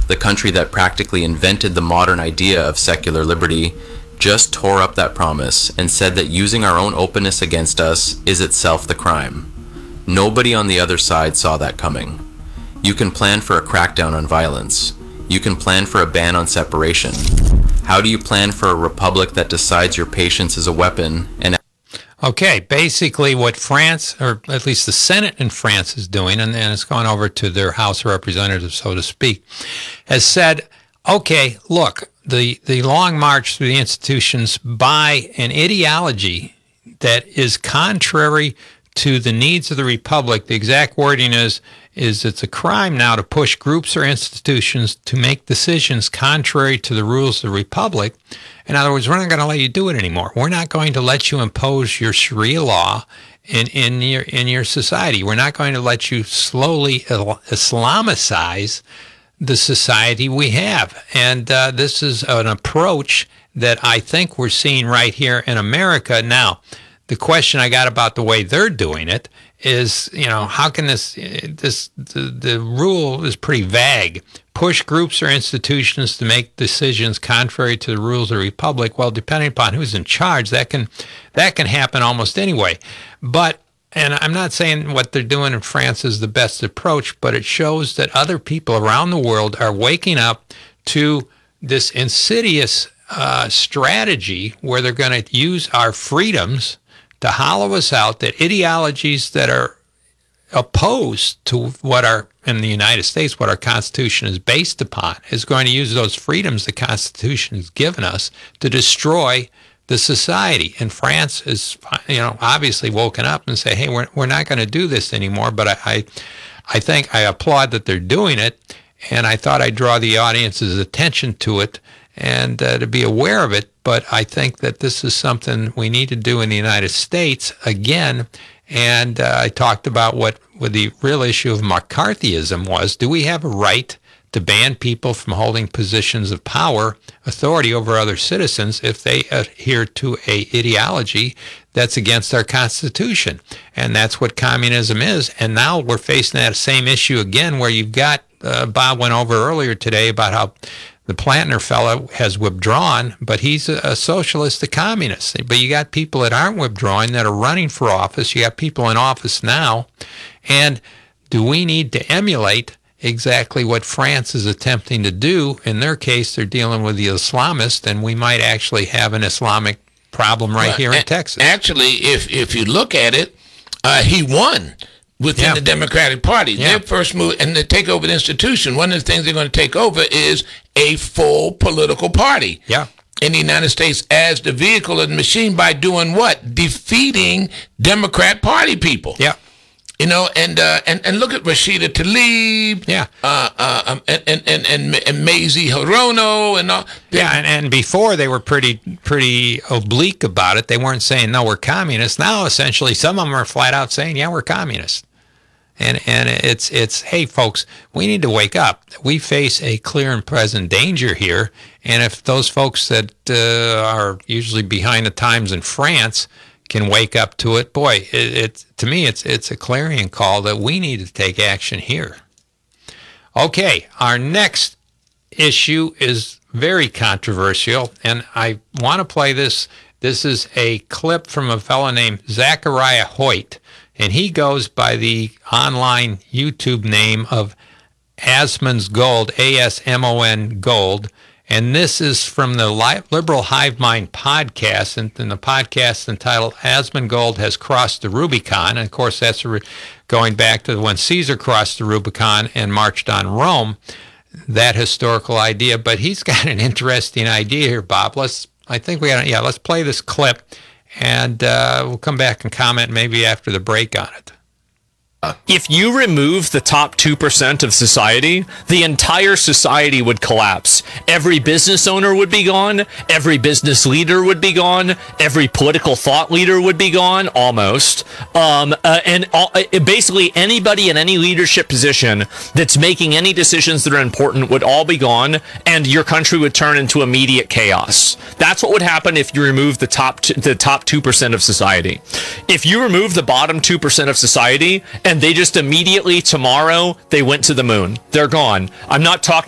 the country that practically invented the modern idea of secular liberty, just tore up that promise and said that using our own openness against us is itself the crime. Nobody on the other side saw that coming. You can plan for a crackdown on violence. You can plan for a ban on separation. How do you plan for a republic that decides your patience is a weapon and... Okay, basically what France, or at least the Senate in France is doing, and it's gone over to their House of Representatives, so to speak, has said, okay, look, the long march through the institutions by an ideology that is contrary to the needs of the republic. The exact wording is it's a crime now to push groups or institutions to make decisions contrary to the rules of the republic. In other words, we're not going to let you do it anymore. We're not going to let you impose your Sharia law in your society. We're not going to let you slowly Islamicize the society we have. And this is an approach that I think we're seeing right here in America. Now, the question I got about the way they're doing it is, how can the rule is pretty vague. Push groups or institutions to make decisions contrary to the rules of the republic. Well, depending upon who's in charge, that can happen almost anyway. But, and I'm not saying what they're doing in France is the best approach, but it shows that other people around the world are waking up to this insidious strategy where they're going to use our freedoms to hollow us out, that ideologies that are opposed to what in the United States, what our Constitution is based upon, is going to use those freedoms the Constitution has given us to destroy the society. And France is, obviously woken up and say, hey, we're not going to do this anymore. But I think I applaud that they're doing it, and I thought I'd draw the audience's attention to it and to be aware of it. But I think that this is something we need to do in the United States again. And I talked about what the real issue of McCarthyism was. Do we have a right to ban people from holding positions of power, authority over other citizens if they adhere to a ideology that's against our Constitution? And that's what communism is. And now we're facing that same issue again, where you've got, Bob went over earlier today about how the Plantner fellow has withdrawn, but he's a socialist, a communist. But you got people that aren't withdrawing that are running for office. You got people in office now. And do we need to emulate exactly what France is attempting to do? In their case, they're dealing with the Islamists, and we might actually have an Islamic problem right here in Texas. Actually, if you look at it, he won within the Democratic Party. Their first move, and to take over the institution, one of the things they're going to take over is a full political party in the United States as the vehicle and machine by doing what? Defeating Democrat Party people. Yeah. And look at Rashida Tlaib, and Mazie Hirono, and all. And before they were pretty oblique about it. They weren't saying no, we're communists. Now essentially, some of them are flat out saying, yeah, we're communists. And it's hey folks, we need to wake up. We face a clear and present danger here. And if those folks that are usually behind the times in France can wake up to it, boy, to me it's a clarion call that we need to take action here. Okay, our next issue is very controversial, and I want to play this. This is a clip from a fellow named Zachariah Hoyt, and he goes by the online YouTube name of Asmon's Gold, ASMON Gold. And this is from the Liberal Hive Mind podcast, and the podcast entitled Asmon Gold Has Crossed the Rubicon. And, of course, that's going back to when Caesar crossed the Rubicon and marched on Rome, that historical idea. But he's got an interesting idea here, Bob. Let's play this clip, and we'll come back and comment maybe after the break on it. If you remove the top 2% of society, the entire society would collapse. Every business owner would be gone. Every business leader would be gone. Every political thought leader would be gone, almost. Basically anybody in any leadership position that's making any decisions that are important would all be gone, and your country would turn into immediate chaos. That's what would happen if you remove the top 2% of society. If you remove the bottom 2% of society, and they just immediately tomorrow they went to the moon, they're gone. I'm not talking